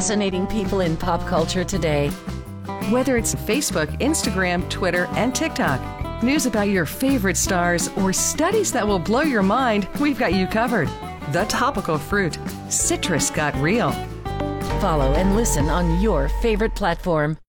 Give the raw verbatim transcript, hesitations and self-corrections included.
fascinating people in pop culture today. Whether it's Facebook, Instagram, Twitter, and TikTok, news about your favorite stars, or studies that will blow your mind, we've got you covered. The Topical Fruit. Citrus got real. Follow and listen on your favorite platform.